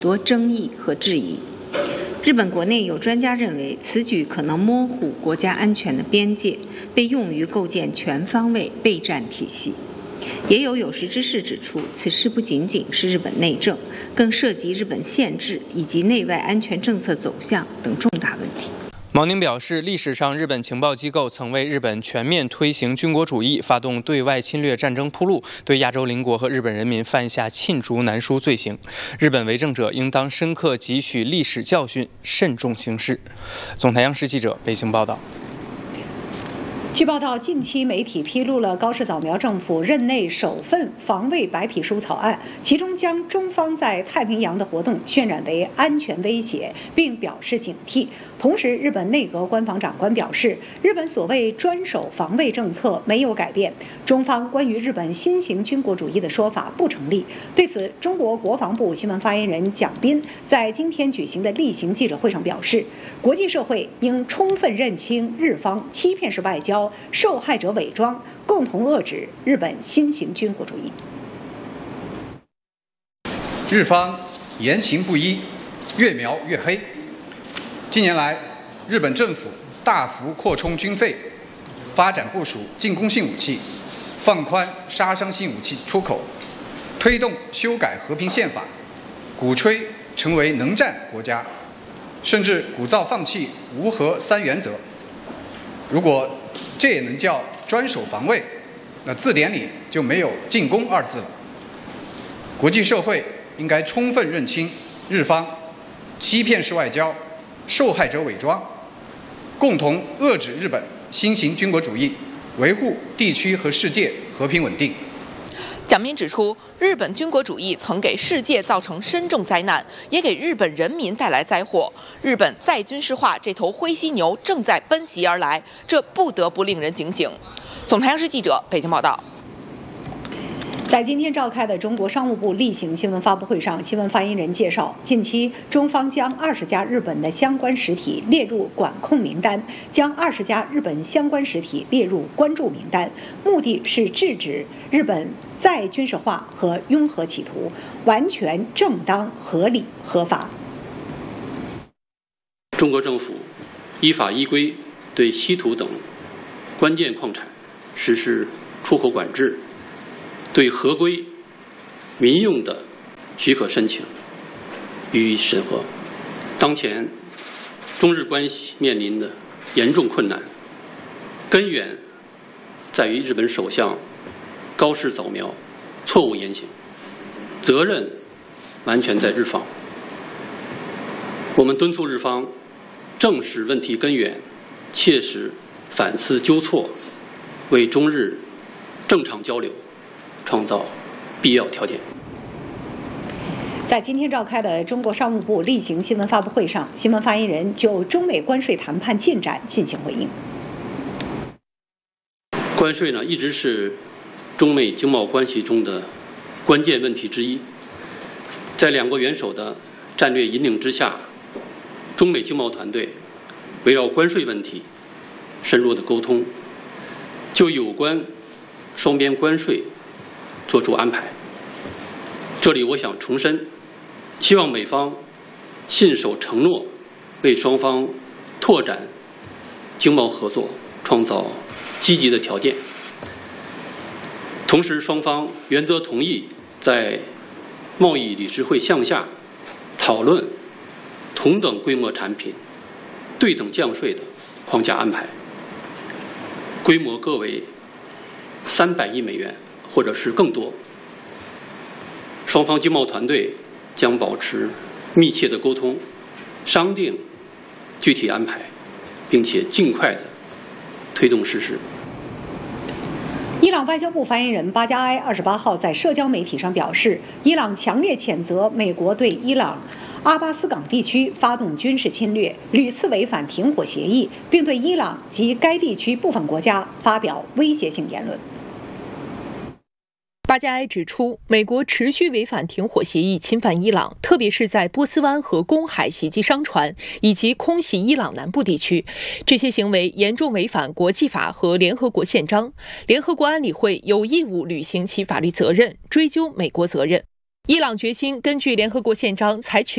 多争议和质疑。日本国内有专家认为，此举可能模糊国家安全的边界，被用于构建全方位备战体系。也有识之士指出，此事不仅仅是日本内政，更涉及日本宪制以及内外安全政策走向等重大问题。 毛宁表示，历史上日本情报机构曾为日本全面推行军国主义、发动对外侵略战争铺路，对亚洲邻国和日本人民犯下罄竹难书罪行。日本为政者应当深刻汲取历史教训，慎重行事。总台央视记者北京报道。 据报道，近期媒体披露了高市早苗政府任内首份防卫白皮书草案，其中将中方在太平洋的活动渲染为安全威胁，并表示警惕。同时，日本内阁官房长官表示，日本所谓专守防卫政策没有改变，中方关于日本新型军国主义的说法不成立。对此，中国国防部新闻发言人蒋斌在今天举行的例行记者会上表示，国际社会应充分认清日方欺骗式外交、受害者伪装，共同遏制日本新型军国主义。 日方言行不一，越描越黑。近年来，日本政府大幅扩充军费，发展部署进攻性武器，放宽杀伤性武器出口，推动修改和平宪法，鼓吹成为能战国家，甚至鼓噪放弃无核三原则。如果这也能叫专守防卫，那字典里就没有进攻二字了。国际社会应该充分认清日方欺骗式外交、受害者伪装，共同遏制日本新型军国主义，维护地区和世界和平稳定。 蒋斌指出，日本军国主义曾给世界造成深重灾难，也给日本人民带来灾祸。日本再军事化这头灰犀牛正在奔袭而来，这不得不令人警醒。总台央视记者北京报道。 在今天召开的中国商务部例行新闻发布会上，新闻发言人介绍，近期中方将20家日本的相关实体列入管控名单，将20家日本相关实体列入关注名单，目的是制止日本再军事化和拥核企图，完全正当、合理、合法。 中国政府依法依规对稀土等关键矿产实施出口管制，对合规民用的许可申请予以审核。当前中日关系面临的严重困难，根源在于日本首相高市早苗错误言行，责任完全在日方。我们敦促日方正视问题根源，切实反思纠错，为中日正常交流创造必要条件。 在今天召开的中国商务部例行新闻发布会上，新闻发言人就中美关税谈判进展进行回应。 关税呢，一直是中美经贸关系中的关键问题之一。在两国元首的战略引领之下，中美经贸团队围绕关税问题深入的沟通，就有关双边关税做出安排。这里我想重申，希望美方信守承诺，为双方拓展经贸合作创造积极的条件。同时，双方原则同意在贸易理事会项下讨论同等规模产品对等降税的框架安排，规模各为300亿美元或者是更多。双方经贸团队将保持密切的沟通，商定具体安排，并且尽快的推动实施。 伊朗外交部发言人巴加埃28号在社交媒体上表示，伊朗强烈谴责美国对伊朗阿巴斯港地区发动军事侵略，屡次违反停火协议，并对伊朗及该地区部分国家发表威胁性言论。 巴加埃指出，美国持续违反停火协议，侵犯伊朗，特别是在波斯湾和公海袭击商船，以及空袭伊朗南部地区。这些行为严重违反国际法和联合国宪章。联合国安理会有义务履行其法律责任，追究美国责任。伊朗决心根据联合国宪章采取